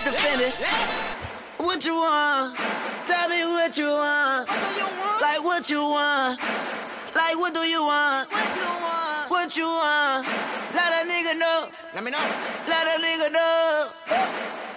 get defended. What you want? Tell me what you want. Like what you want? Like what do you want? What you want? Let a nigga know. Let me know. Let a nigga know.